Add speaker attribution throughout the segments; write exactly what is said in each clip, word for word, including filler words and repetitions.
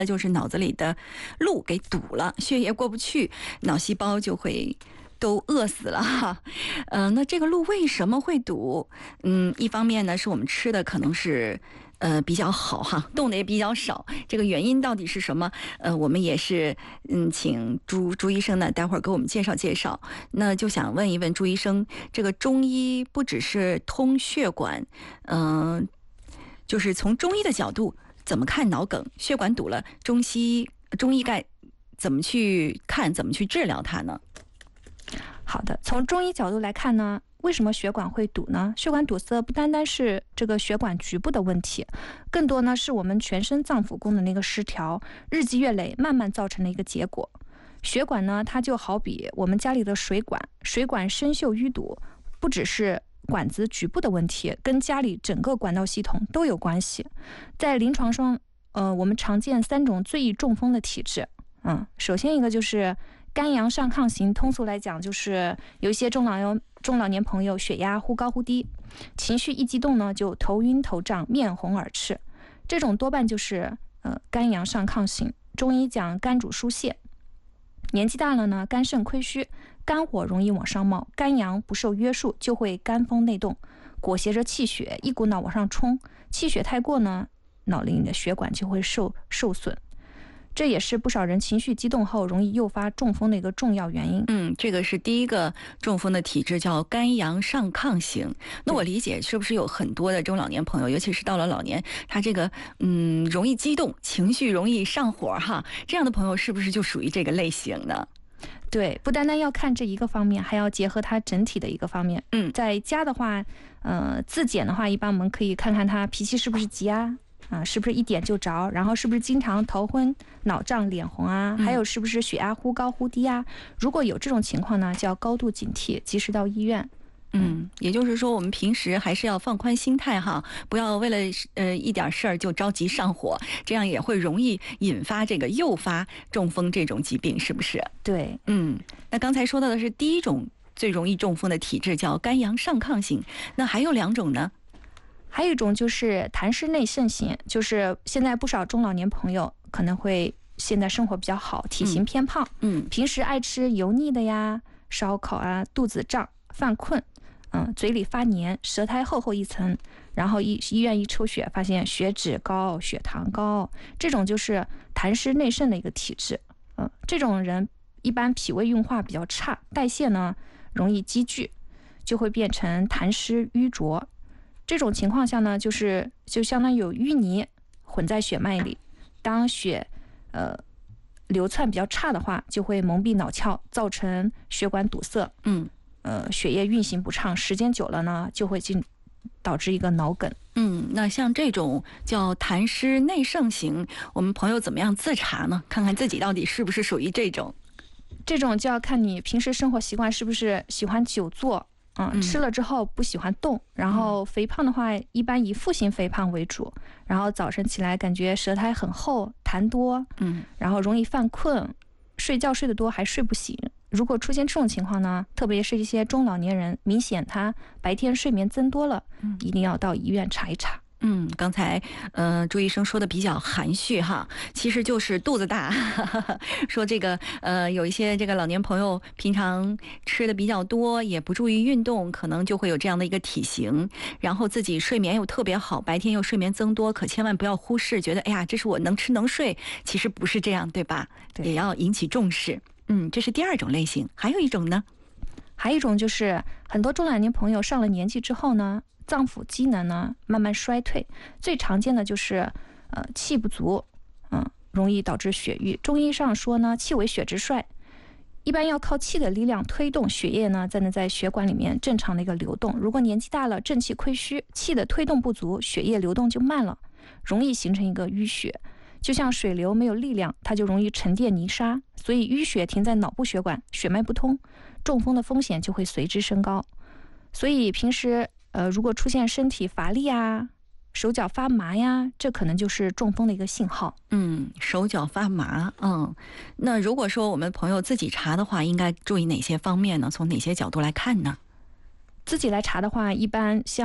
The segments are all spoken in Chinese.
Speaker 1: 那就是脑子里的路给堵了，血液过不去，脑细胞就会都饿死了哈。呃，那这个路为什么会堵？嗯，一方面呢是我们吃的可能是呃比较好哈，动的也比较少。这个原因到底是什么？呃，我们也是嗯，请朱朱医生呢，待会儿给我们介绍介绍。那就想问一问朱医生，这个中医不只是通血管，嗯、呃，就是从中医的角度。怎么看脑梗？血管堵了，中西医中医该怎么去看？怎么去治疗它呢？
Speaker 2: 好的，从中医角度来看呢，为什么血管会堵呢？血管堵塞不单单是这个血管局部的问题，更多呢是我们全身脏腑功能的一个失调，日积月累慢慢造成的一个结果。血管呢，它就好比我们家里的水管，水管生锈淤堵，不只是管子局部的问题，跟家里整个管道系统都有关系。在临床上，呃，我们常见三种最易中风的体质。嗯，首先一个就是肝阳上亢型，通俗来讲就是有一些中老年中老年朋友血压忽高忽低，情绪一激动呢就头晕头胀、面红耳赤，这种多半就是呃肝阳上亢型。中医讲肝主疏泄，年纪大了呢，肝肾亏虚。肝火容易往上冒，肝阳不受约束，就会肝风内动，裹挟着气血一股脑往上冲。气血太过呢，脑里的血管就会受受损，这也是不少人情绪激动后容易诱发中风的一个重要原因。
Speaker 1: 嗯，这个是第一个中风的体质，叫肝阳上亢型。那我理解是不是有很多的中老年朋友，尤其是到了老年，他这个嗯容易激动，情绪容易上火哈，这样的朋友是不是就属于这个类型呢？
Speaker 2: 对，不单单要看这一个方面，还要结合它整体的一个方面。
Speaker 1: 嗯，
Speaker 2: 在家的话，呃，自检的话，一般我们可以看看他脾气是不是急啊，啊、呃，是不是一点就着，然后是不是经常头昏、脑胀、脸红啊，还有是不是血压忽高忽低啊？如果有这种情况呢，就要高度警惕，及时到医院。
Speaker 1: 嗯，也就是说，我们平时还是要放宽心态哈，不要为了呃一点事儿就着急上火，这样也会容易引发这个诱发中风这种疾病，是不是？
Speaker 2: 对，
Speaker 1: 嗯，那刚才说到的是第一种最容易中风的体质，叫肝阳上亢型。那还有两种呢？
Speaker 2: 还有一种就是痰湿内盛型，就是现在不少中老年朋友可能会现在生活比较好，体型偏胖，
Speaker 1: 嗯，
Speaker 2: 平时爱吃油腻的呀，烧烤啊，肚子胀、犯困。嗯，嘴里发黏，舌苔厚厚一层，然后医医院一抽血，发现血脂高、血糖高，这种就是痰湿内盛的一个体质。嗯，这种人一般脾胃运化比较差，代谢呢容易积聚，就会变成痰湿瘀浊。这种情况下呢，就是就相当于有淤泥混在血脉里，当血呃流窜比较差的话，就会蒙蔽脑窍，造成血管堵塞。
Speaker 1: 嗯。
Speaker 2: 呃，血液运行不畅，时间久了呢，就会进导致一个脑梗。
Speaker 1: 嗯，那像这种叫痰湿内盛型，我们朋友怎么样自查呢？看看自己到底是不是属于这种。
Speaker 2: 这种就要看你平时生活习惯是不是喜欢久坐，嗯，嗯吃了之后不喜欢动，然后肥胖的话，一般以腹型肥胖为主，然后早晨起来感觉舌苔很厚，痰多，
Speaker 1: 嗯，
Speaker 2: 然后容易犯困，睡觉睡得多还睡不醒。如果出现这种情况呢，特别是一些中老年人，明显他白天睡眠增多了，嗯，一定要到医院查一查。
Speaker 1: 嗯，刚才呃朱医生说的比较含蓄哈，其实就是肚子大。说这个呃有一些这个老年朋友平常吃的比较多，也不注意运动，可能就会有这样的一个体型，然后自己睡眠又特别好，白天又睡眠增多，可千万不要忽视，觉得哎呀这是我能吃能睡，其实不是这样，对吧？
Speaker 2: 对，
Speaker 1: 也要引起重视。嗯，这是第二种类型。还有一种呢？
Speaker 2: 还有一种就是很多中老年朋友上了年纪之后呢，脏腑机能呢慢慢衰退，最常见的就是呃气不足，嗯，容易导致血瘀。中医上说呢，气为血之帅，一般要靠气的力量推动血液呢，才能在血管里面正常的一个流动。如果年纪大了，正气亏虚，气的推动不足，血液流动就慢了，容易形成一个淤血。就像水流没有力量，它就容易沉淀泥沙，所以淤血停在脑部血管，血脉不通，中风的风险就会随之升高。所以平时呃，如果出现身体乏力啊、手脚发麻呀，这可能就是中风的一个信号。
Speaker 1: 嗯，手脚发麻，嗯，那如果说我们朋友自己查的话，应该注意哪些方面呢？从哪些角度来看呢？
Speaker 2: 自己来查的话，一般像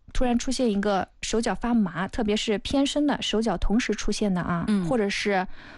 Speaker 2: 突然出现一个手脚发麻，特别是偏身的手脚同时出现的啊，
Speaker 1: 嗯
Speaker 2: 或者是